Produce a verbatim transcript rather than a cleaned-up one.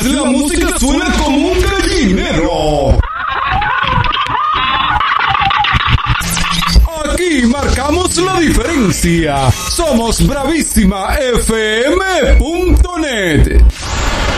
la música suena como un gallinero. Aquí marcamos la diferencia. Somos Bravísima F M punto net.